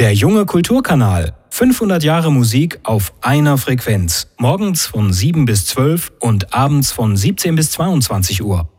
Der junge Kulturkanal. 500 Jahre Musik auf einer Frequenz. Morgens von 7 bis 12 und abends von 17 bis 22 Uhr.